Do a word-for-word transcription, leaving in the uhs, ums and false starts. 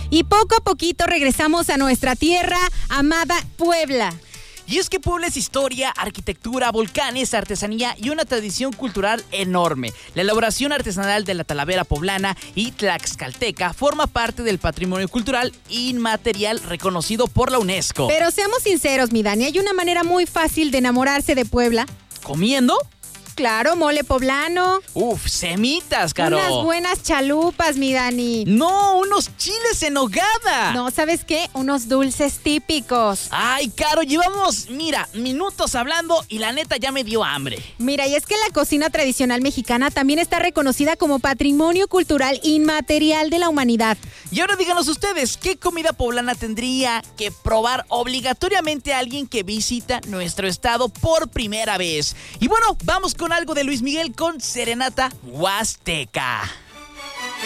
y poco a poquito regresamos a nuestra tierra amada Puebla. Y es que Puebla es historia, arquitectura, volcanes, artesanía y una tradición cultural enorme. La elaboración artesanal de la talavera poblana y tlaxcalteca forma parte del patrimonio cultural inmaterial reconocido por la UNESCO. Pero seamos sinceros, mi Dani, hay una manera muy fácil de enamorarse de Puebla. ¿Comiendo? Claro, mole poblano. Uf, semitas, Caro. Unas buenas chalupas, mi Dani. No, unos chiles en nogada. No, ¿sabes qué? Unos dulces típicos. Ay, Caro, llevamos, mira, minutos hablando y la neta ya me dio hambre. Mira, y es que la cocina tradicional mexicana también está reconocida como patrimonio cultural inmaterial de la humanidad. Y ahora díganos ustedes, ¿qué comida poblana tendría que probar obligatoriamente a alguien que visita nuestro estado por primera vez? Y bueno, vamos con algo de Luis Miguel con Serenata Huasteca.